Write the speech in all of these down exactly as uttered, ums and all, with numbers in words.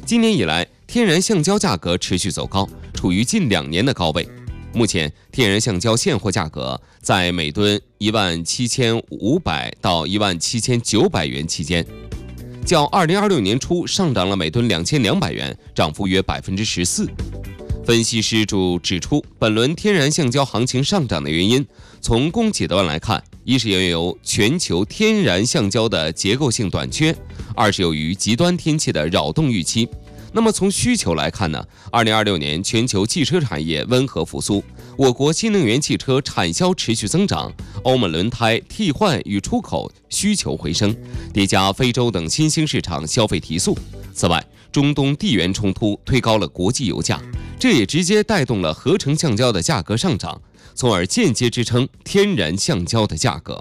今年以来，天然橡胶价格持续走高，处于近两年的高位。目前，天然橡胶现货价格在每吨一万七千五百到一万七千九百元期间，较二零二六年初上涨了每吨两千两百元，涨幅约百分之十四。分析师主指出，本轮天然橡胶行情上涨的原因，从供给端来看，一是由全球天然橡胶的结构性短缺，二是由于极端天气的扰动预期。那么从需求来看呢，二零二六年全球汽车产业温和复苏，我国新能源汽车产销持续增长，欧盟轮胎替换与出口需求回升，叠加非洲等新兴市场消费提速。此外，中东地缘冲突推高了国际油价，这也直接带动了合成橡胶的价格上涨，从而间接支撑天然橡胶的价格。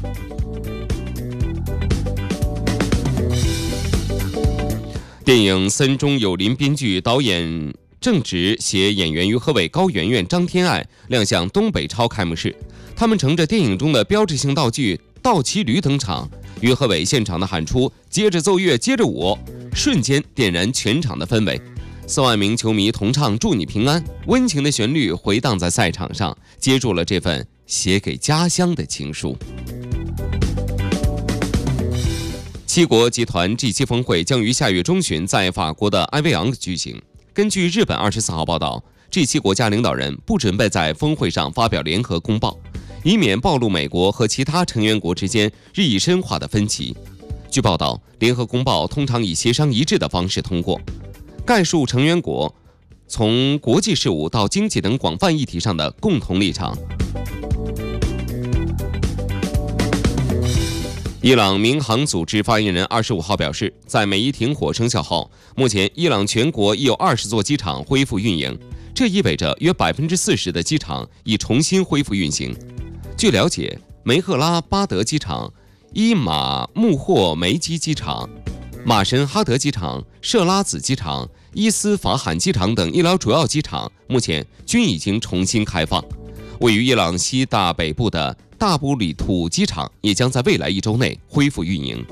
电影《森中有林》编剧、导演郑执携演员于和伟、高圆圆、张天爱亮相东北超开幕式，他们乘着电影中的标志性道具倒骑驴登场，于和伟现场的喊出“接着奏乐，接着舞”，瞬间点燃全场的氛围。四万名球迷同唱“祝你平安”，温情的旋律回荡在赛场上，接住了这份写给家乡的情书。七国集团 G 七 峰会将于下月中旬在法国的埃维昂举行。根据日本二十四号报道 ，G 七 国家领导人不准备在峰会上发表联合公报，以免暴露美国和其他成员国之间日益深化的分歧。据报道，联合公报通常以协商一致的方式通过，概述成员国从国际事务到经济等广泛议题上的共同立场。伊朗民航组织发言人二十五号表示，在美伊停火生效后，目前伊朗全国已有二十座机场恢复运营，这意味着约百分之四十的机场已重新恢复运行。据了解，梅赫拉巴德机场、伊马穆霍梅基机场、马什哈德机场、设拉子机场、伊斯法罕机场等医疗主要机场目前均已经重新开放。位于伊朗西大北部的大布里土机场也将在未来一周内恢复运营。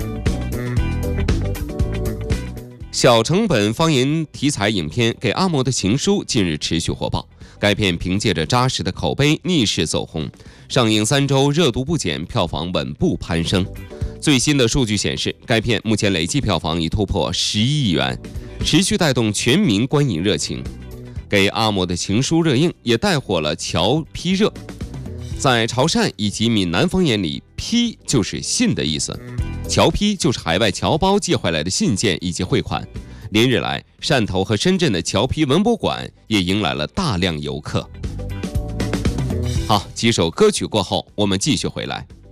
小成本方言题材影片《给阿嬷的情书》近日持续火爆，该片凭借着扎实的口碑逆势走红，上映三周热度不减，票房稳步攀升。最新的数据显示，该片目前累计票房已突破十一亿元，持续带动全民观影热情。给阿嬷的情书热映也带火了侨批热。在潮汕以及闽南方言里，批就是信的意思，侨批就是海外侨胞寄回来的信件以及汇款。连日来，汕头和深圳的侨批文博馆也迎来了大量游客。好，几首歌曲过后，我们继续回来。